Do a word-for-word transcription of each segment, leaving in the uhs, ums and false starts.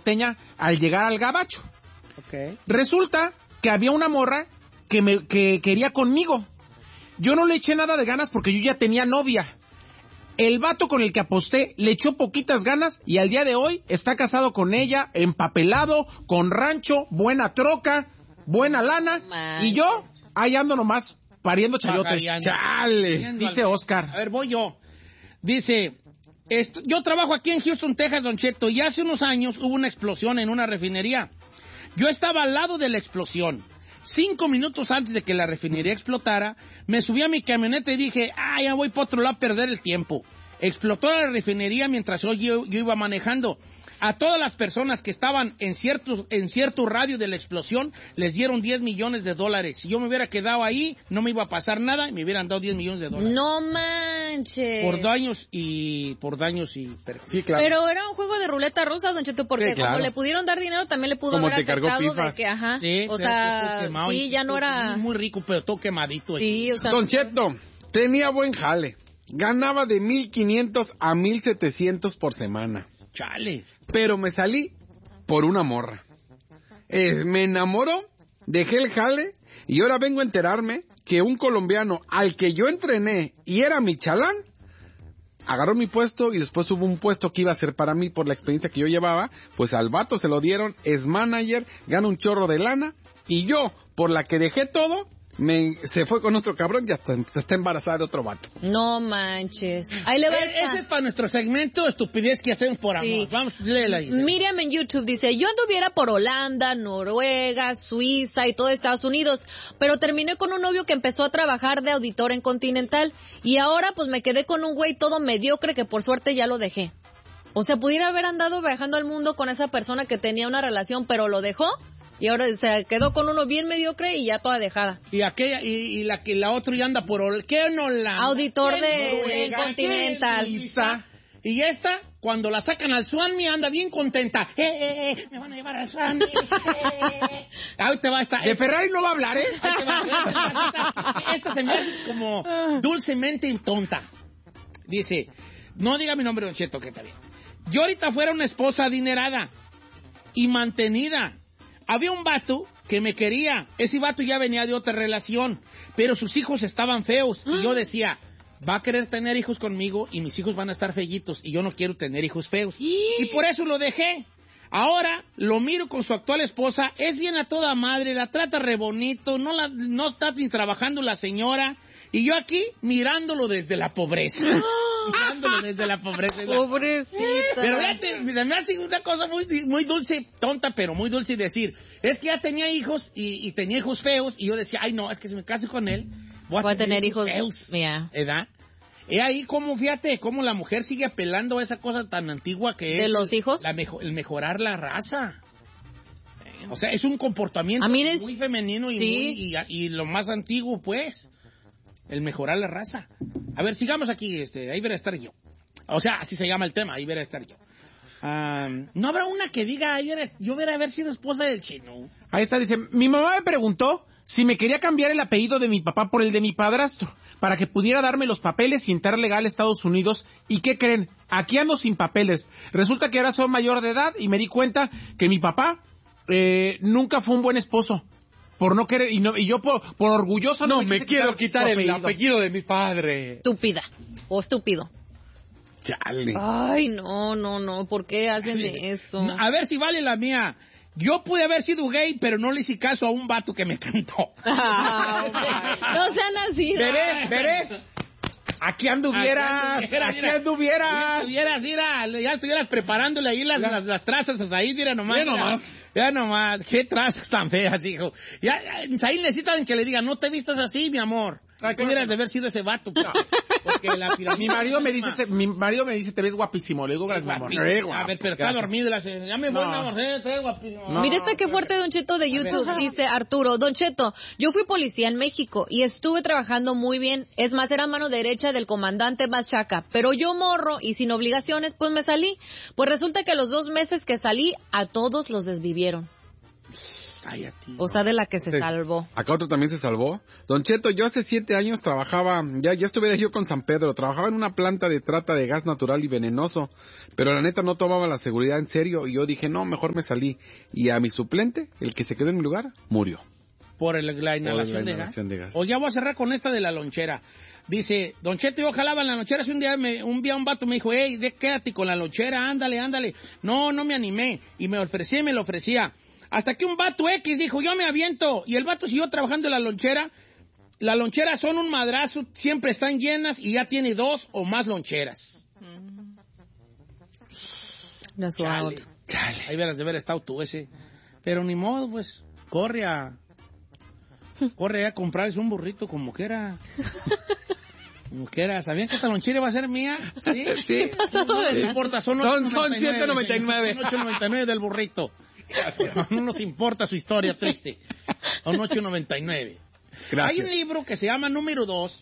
norteña al llegar al gabacho. Okay. Resulta que había una morra que me que quería conmigo. Yo no le eché nada de ganas porque yo ya tenía novia. El vato con el que aposté le echó poquitas ganas y al día de hoy está casado con ella, empapelado, con rancho, buena troca, buena lana. Man. Y yo ahí ando nomás pariendo chayotes. Chale, dice Oscar. A ver, voy yo. Dice, esto, yo trabajo aquí en Houston, Texas, Don Cheto, y hace unos años hubo una explosión en una refinería. Yo estaba al lado de la explosión. Cinco minutos antes de que la refinería explotara, me subí a mi camioneta y dije, ah, ya voy para otro lado a perder el tiempo. Explotó la refinería mientras yo, yo, yo iba manejando. A todas las personas que estaban en cierto, en cierto radio de la explosión, les dieron diez millones de dólares. Si yo me hubiera quedado ahí, no me iba a pasar nada y me hubieran dado diez millones de dólares. No manches. Por daños y... por daños y... Sí, claro. Pero era un juego de ruleta rusa, Don Cheto, porque sí, claro. Como le pudieron dar dinero, también le pudo como haber afectado de que, ajá. Sí, o sea, sí, ya no era... Muy rico, pero todo quemadito. Sí, o sea... Don Cheto, tenía buen jale. Ganaba de mil quinientos a mil setecientos por semana. Chale. Pero me salí por una morra. Eh, me enamoró, dejé el jale y ahora vengo a enterarme que un colombiano al que yo entrené y era mi chalán, agarró mi puesto y después hubo un puesto que iba a ser para mí por la experiencia que yo llevaba, pues al vato se lo dieron, es manager, gana un chorro de lana y yo, por la que dejé todo, me, se fue con otro cabrón y hasta se está embarazada de otro vato. No manches. Ahí le va e- Ese es para nuestro segmento estupidez que hacemos por amor. Sí. Vamos, léela. Miriam en YouTube dice, yo anduviera por Holanda, Noruega, Suiza y todo Estados Unidos, pero terminé con un novio que empezó a trabajar de auditor en Continental y ahora pues me quedé con un güey todo mediocre que por suerte ya lo dejé. O sea, pudiera haber andado viajando al mundo con esa persona que tenía una relación, pero lo dejó. Y ahora se quedó con uno bien mediocre y ya toda dejada. Y aquella, y, y la que la otra ya anda por... ¿Qué no la? Auditor de, de Continental. Y esta, cuando la sacan al Swami, anda bien contenta. Eh, eh, eh, me van a llevar al Swami. Eh. Ahí te va esta. De Ferrari no va a hablar, ¿eh? Ahí te va. Esta, esta se me hace como dulcemente tonta. Dice, no diga mi nombre, Don Cheto, que está bien. Yo ahorita fuera una esposa adinerada y mantenida. Había un vato que me quería. Ese vato ya venía de otra relación, pero sus hijos estaban feos. Y yo decía, va a querer tener hijos conmigo y mis hijos van a estar feyitos y yo no quiero tener hijos feos. Y por eso lo dejé. Ahora lo miro con su actual esposa, es bien a toda madre, la trata re bonito, no, la, no está ni trabajando la señora. Y yo aquí mirándolo desde la pobreza. Mirándolo desde la pobreza. Pobrecita. Pero fíjate, me hace una cosa muy, muy dulce, tonta, pero muy dulce decir. Es que ya tenía hijos y, y tenía hijos feos y yo decía, ay no, es que si me caso con él, voy a, voy a tener, tener hijos feos. Yeah. ¿Verdad? Y ahí como, fíjate, cómo la mujer sigue apelando a esa cosa tan antigua que ¿De es. ¿De los hijos? La mejo, el mejorar la raza. O sea, es un comportamiento es... muy femenino y, sí. muy, y, y lo más antiguo, pues. El mejorar la raza. A ver, sigamos aquí, este, ahí verá estar yo. O sea, así se llama el tema, ahí verá estar yo. Um, no habrá una que diga, yo, era, yo veré haber sido esposa del chino. Ahí está, dice, mi mamá me preguntó si me quería cambiar el apellido de mi papá por el de mi padrastro, para que pudiera darme los papeles y entrar legal a Estados Unidos. ¿Y qué creen? Aquí ando sin papeles. Resulta que ahora soy mayor de edad y me di cuenta que mi papá eh, nunca fue un buen esposo. Por no querer, y, no, y yo por, por orgulloso no, no me quiero quitar, quitar el apellido de mi padre. Estúpida, o estúpido. Chale. Ay, no, no, no, ¿por qué hacen de eso? A ver si vale la mía. Yo pude haber sido gay, pero no le hice caso a un vato que me cantó. Ah, okay. No sean así. Veré, veré. Aquí anduvieras, aquí, anduviera, aquí anduvieras. Estuvieras, mira, ya estuvieras preparándole ahí las, las, las trazas ahí, mira nomás. Ya nomás. Ya nomás, qué trazas tan feas, hijo. Ya, ya, ahí necesitan que le digan, no te vistas así, mi amor. Tú hubieras de haber sido ese vato. No, porque la mi marido me dice, mi marido me dice, te ves guapísimo. Le digo, gracias, mi amor. A ver, pero está dormido. La ya me voy, no. mi amor, te ves guapísimo. No. Mira esta que fuerte, Don Cheto, de YouTube. Dice Arturo, Don Cheto, yo fui policía en México y estuve trabajando muy bien. Es más, era mano derecha del comandante Machaca. Pero yo morro y sin obligaciones, pues me salí. Pues resulta que los dos meses que salí, a todos los desvivieron. Ay, a ti. O sea, de la que se Sí. salvó. Acá otro también se salvó. Don Cheto, yo hace siete años trabajaba, ya, ya estuviera yo con San Pedro, trabajaba en una planta de trata de gas natural y venenoso, pero la neta no tomaba la seguridad en serio y yo dije, no, mejor me salí. Y a mi suplente, el que se quedó en mi lugar, murió. Por el- la inhalación, Por la de, inhalación gas. de gas. O ya voy a cerrar con esta de la lonchera. Dice, Don Cheto, yo jalaba en la lonchera. Hace un día, me, un día un vato me dijo, hey, de, quédate con la lonchera, ándale, ándale. No, no me animé. Y me ofrecía y me lo ofrecía. Hasta que un vato X dijo, yo me aviento. Y el vato siguió trabajando en la lonchera. Las loncheras son un madrazo, siempre están llenas y ya tiene dos o más loncheras. That's Chale, wild. chale. Ahí verás de ver estado tú ese. Pero ni modo, pues, corre a... Corre a comprarse un burrito como que era. Como que era. ¿Sabían que esta lonchera iba a ser mía? Sí, sí. No les importa, son Son- son siete noventa y nueve. Son ocho noventa y nueve del burrito. No nos importa su historia triste. Son ocho noventa y nueve. Gracias. Hay un libro que se llama Número dos,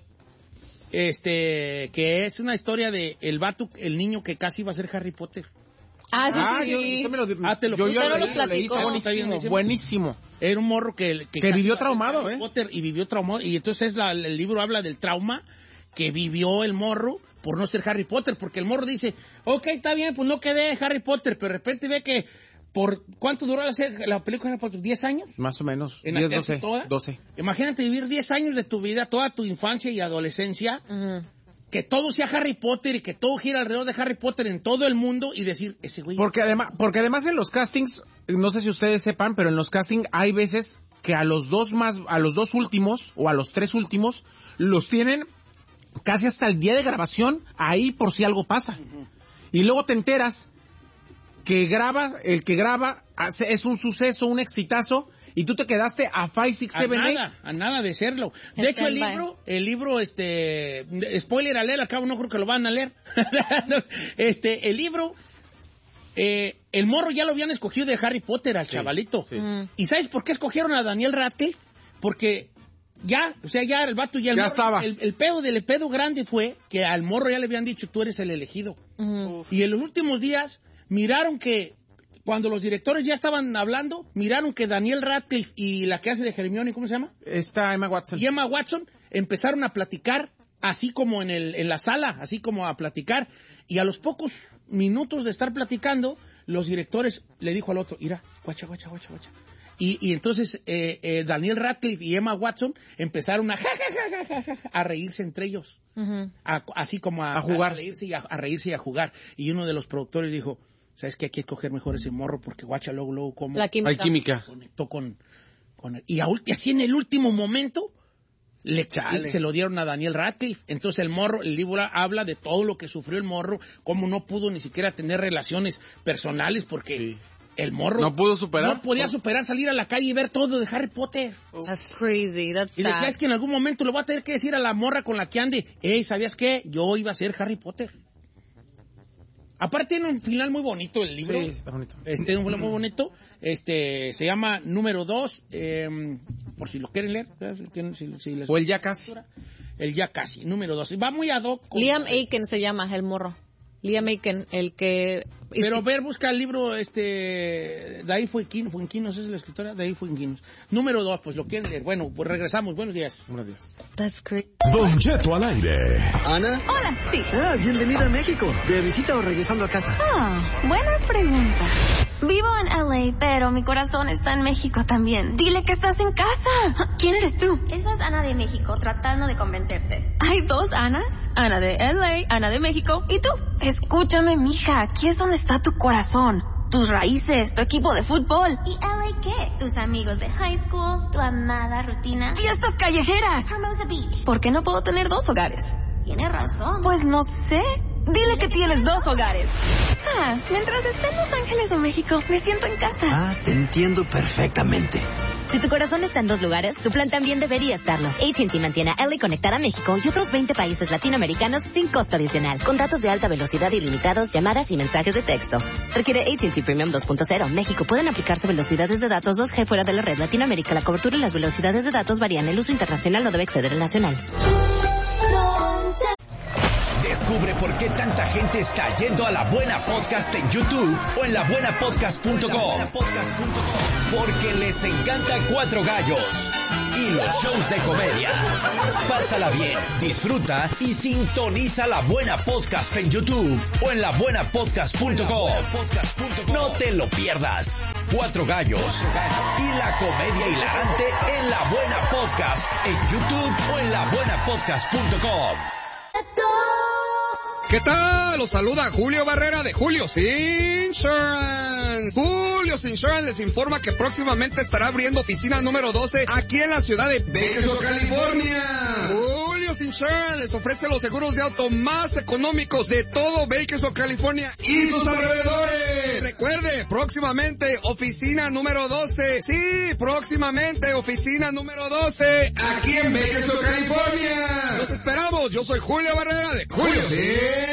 este, que es una historia de el vato, el niño que casi iba a ser Harry Potter. Ah, sí, Ah, sí, yo, sí. usted me lo, Ah, te lo yo, puse, yo no leí, lo lo leí, platicó. está Está bien, buenísimo, buenísimo. buenísimo. Era un morro que, que, Que casi vivió iba a ser traumado, Harry ¿eh? Potter y vivió traumado. Y entonces la- el libro habla del trauma que vivió el morro por no ser Harry Potter. Porque el morro dice, ok, está bien, pues no quedé Harry Potter. Pero de repente ve que, por ¿cuánto duró la, se- la película de Harry Potter? ¿diez años? Más o menos. ¿En diez, hacerse doce. toda? doce. Imagínate vivir diez años de tu vida, toda tu infancia y adolescencia, Ujú. que todo sea Harry Potter y que todo gira alrededor de Harry Potter en todo el mundo y decir, ese güey... Porque además, porque además en los castings, no sé si ustedes sepan, pero en los castings hay veces que a los dos más, a los dos últimos o a los tres últimos los tienen casi hasta el día de grabación ahí por si algo pasa. Y luego te enteras que graba, el que graba hace- es un suceso, un exitazo, y tú te quedaste a five, six, A seven, eight. nada, a nada de serlo. De hecho, el Stand-by. libro, el libro, este, spoiler a leer, al cabo no creo que lo van a leer. este, el libro, eh, el morro ya lo habían escogido de Harry Potter al chavalito. sí. Mm. ¿Y sabes por qué escogieron a Daniel Radcliffe? Porque ya, o sea, ya el vato ya el Ya morro- estaba. El, el pedo del pedo grande fue que al morro ya le habían dicho, tú eres el elegido. Ujú. Y en los últimos días miraron que, cuando los directores ya estaban hablando, miraron que Daniel Radcliffe y la que hace de Hermione, ¿cómo se llama? Está Emma Watson. Y Emma Watson empezaron a platicar, así como en, el, en la sala, así como a platicar. Y a los pocos minutos de estar platicando, los directores le dijo al otro, mira, guacha, guacha, guacha, guacha. Y, y entonces eh, eh, Daniel Radcliffe y Emma Watson empezaron a, ja, ja, ja, ja, ja, ja, a reírse entre ellos. Ujú. A- así como a, A jugar. a reírse y a, a reírse y a jugar. Y uno de los productores dijo, ¿sabes qué? Hay que escoger mejor ese morro porque guacha luego, luego cómo La química. Hay química. conectó con, con él. Y a ulti- así en el último momento le, Chale. se lo dieron a Daniel Radcliffe. Entonces el morro, el libro habla de todo lo que sufrió el morro, cómo no pudo ni siquiera tener relaciones personales porque Sí. el morro No pudo superar. no podía superar salir a la calle y ver todo de Harry Potter. That's crazy, that's Y decía, sad. es que en algún momento le voy a tener que decir a la morra con la que ande, hey, ¿sabías qué? Yo iba a ser Harry Potter. Aparte tiene un final muy bonito el libro. Sí, está bonito. Este, un final muy bonito. Este, se llama Número dos, eh, por si lo quieren leer. Si, si- si les- O el ya casi. El ya casi, número dos. Va muy ad hoc. con- Liam Aiken se llama, el morro. Liam Aiken, el que... Pero ver, busca el libro, este, Daí Fuenquinos, Fuenquinos es la escritora, Daí Fuenquinos. Número dos, pues lo quieren leer. Bueno, pues regresamos. Buenos días. Buenos días. That's crazy. Don Cheto al aire. ¿Ana? Hola, sí. Ah, bienvenida a México. ¿De visita o regresando a casa? Ah, buena pregunta. Vivo en L A, pero mi corazón está en México también. Dile que estás en casa. ¿Quién eres tú? Esa es Ana de México, tratando de convencerte. Hay dos Anas. Ana de L A, Ana de México. ¿Y tú? Escúchame, mija. Aquí es donde está tu corazón. Tus raíces, tu equipo de fútbol. ¿Y L A qué? Tus amigos de high school, tu amada rutina. Fiestas callejeras. Hermosa Beach. ¿Por qué no puedo tener dos hogares? Tienes razón. Pues no sé. Dile que tienes dos hogares. Ah, mientras esté en Los Ángeles o México, me siento en casa. Ah, te entiendo perfectamente. Si tu corazón está en dos lugares, tu plan también debería estarlo. A T and T mantiene a L A conectada a México y otros veinte países latinoamericanos sin costo adicional, con datos de alta velocidad ilimitados, llamadas y mensajes de texto. Requiere A T and T Premium dos punto cero. México, pueden aplicarse velocidades de datos dos G fuera de la red. Latinoamérica, la cobertura y las velocidades de datos varían. El uso internacional no debe exceder el nacional. Descubre por qué tanta gente está yendo a La Buena Podcast en YouTube o en la buena podcast punto com. Porque les encanta Cuatro Gallos y los shows de comedia. Pásala bien, disfruta y sintoniza La Buena Podcast en YouTube o en la buena podcast punto com. No te lo pierdas. Cuatro Gallos y la comedia hilarante en La Buena Podcast en YouTube o en la buena podcast punto com. ¿Qué tal? Los saluda Julio Barrera de Julio's Insurance. Julio's Insurance les informa que próximamente estará abriendo oficina número doce aquí en la ciudad de Bakersfield, California. Julio's Insurance les ofrece los seguros de auto más económicos de todo Bakersfield, California y sus alrededores. Recuerde, próximamente oficina número doce. Sí, próximamente oficina número doce aquí en Bakersfield, California. Los esperamos. Yo soy Julio Barrera de Julio's Insurance.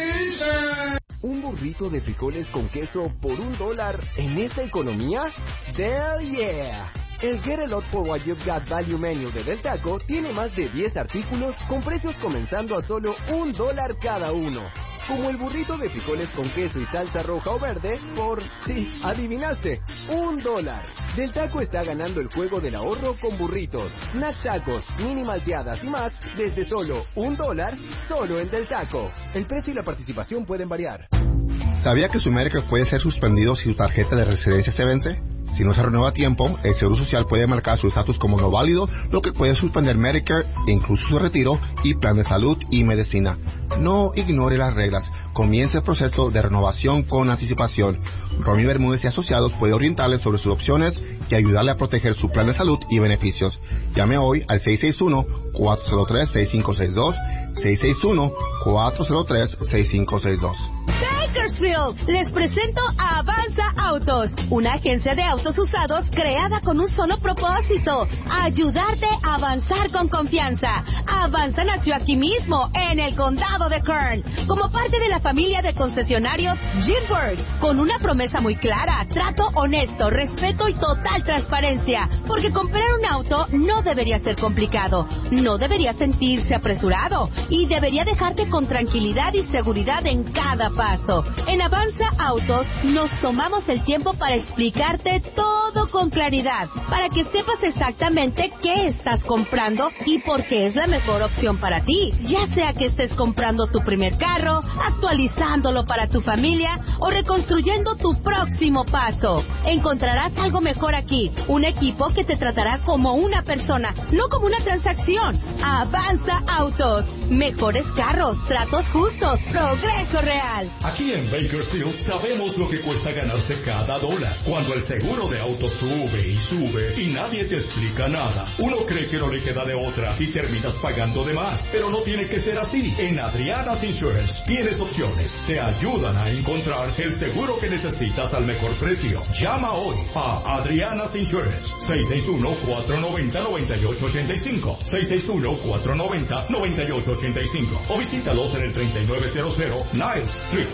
¿Un burrito de frijoles con queso por un dólar en esta economía? ¡Del yeah! El Get a Lot for What You've Got Value Menu de Del Taco tiene más de diez artículos con precios comenzando a solo un dólar cada uno. Como el burrito de frijoles con queso y salsa roja o verde por, sí, adivinaste, un dólar. Del Taco está ganando el juego del ahorro con burritos, snack tacos, mini malteadas y más desde solo un dólar, solo en Del Taco. El precio y la participación pueden variar. ¿Sabía que su Medicare puede ser suspendido si su tarjeta de residencia se vence? Si no se renueva a tiempo, el Seguro Social puede marcar su estatus como no válido, lo que puede suspender Medicare, incluso su retiro y plan de salud y medicina. No ignore las reglas. Comience el proceso de renovación con anticipación. Romy Bermúdez y Asociados puede orientarle sobre sus opciones y ayudarle a proteger su plan de salud y beneficios. Llame hoy al seis seis uno, cuatro cero tres, seis cinco seis dos, seis seis uno, cuatro cero tres, seis cinco seis dos. Bakersfield, les presento a Avanza Autos, una agencia de autos usados creada con un solo propósito: ayudarte a avanzar con confianza. Avanza nació aquí mismo, en el condado de Kern, como parte de la familia de concesionarios Gilbert, con una promesa muy clara: trato honesto, respeto y total transparencia, porque comprar un auto no debería ser complicado, no debería sentirse apresurado y debería dejarte con tranquilidad y seguridad en cada paso. En Avanza Autos nos tomamos el tiempo para explicarte todo con claridad, para que sepas exactamente qué estás comprando y por qué es la mejor opción para ti, ya sea que estés comprando tu primer carro, actualizándolo para tu familia o reconstruyendo tu próximo paso. Encontrarás algo mejor aquí, un equipo que te tratará como una persona, no como una transacción. Avanza Autos, mejores carros, tratos justos, progreso real. Aquí en Bakersfield sabemos lo que cuesta ganarse cada dólar. Cuando el seguro de auto sube y sube y nadie te explica nada, uno cree que no le queda de otra y terminas pagando de más. Pero no tiene que ser así. En Adriana's Insurance tienes opciones. Te ayudan a encontrar el seguro que necesitas al mejor precio. Llama hoy a Adriana's Insurance. seis seis uno, cuatro nueve cero, nueve ocho ocho cinco. seis seis uno, cuatro nueve cero, nueve ocho ocho cinco. O visítalos en el treinta y nueve cero cero Niles Street.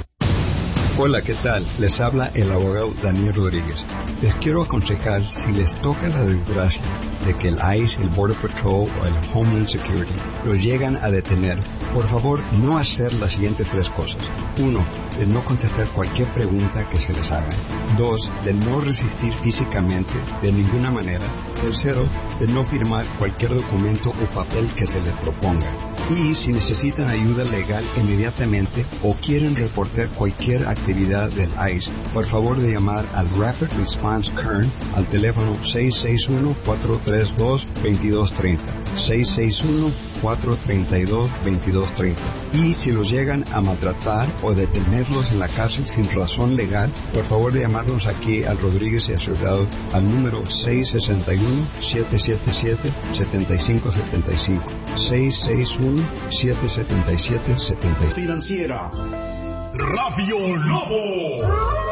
Hola, ¿qué tal? Les habla el abogado Daniel Rodríguez. Les quiero aconsejar, si les toca la desgracia de que el I C E, el Border Patrol o el Homeland Security los llegan a detener, por favor, no hacer las siguientes tres cosas. Uno, de no contestar cualquier pregunta que se les haga. Dos, de no resistir físicamente de ninguna manera. Tercero, de no firmar cualquier documento o papel que se les proponga. Y si necesitan ayuda legal inmediatamente o quieren reportar cualquier actividad del I C E, por favor de llamar al Rapid Response Kern al teléfono seis seis uno, cuatro tres dos, dos dos tres cero. seis seis uno, cuatro tres dos, dos dos tres cero. Y si los llegan a maltratar o detenerlos en la cárcel sin razón legal, por favor de llamarnos aquí al Rodríguez y Asociados al número seis seis uno, siete siete siete, siete cinco siete cinco. seis seis uno, siete siete siete, siete cinco. Financiera Radio Lobo.